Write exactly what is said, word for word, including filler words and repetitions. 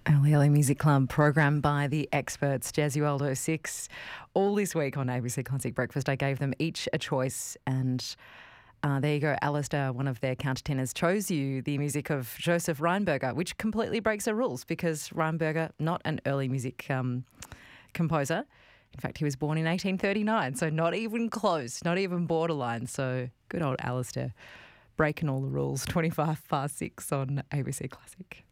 Early Early Music Club, programmed by the experts, Jesualdo six. All this week on A B C Classic Breakfast, I gave them each a choice, and uh, there you go. Alistair, one of their countertenors, chose you the music of Joseph Rheinberger, which completely breaks the rules because Rheinberger, not an early music um, composer. In fact, he was born in eighteen thirty-nine, so not even close, not even borderline. So good old Alistair, breaking all the rules. twenty-five past six on A B C Classic.